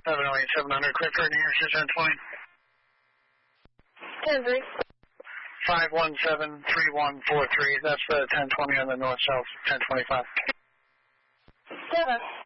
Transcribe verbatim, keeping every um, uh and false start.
seven oh eight, seven hundred, clear for New Hampshire ten twenty. ten three. five one seven three one four three, that's the ten twenty on the north-south ten twenty-five. seven.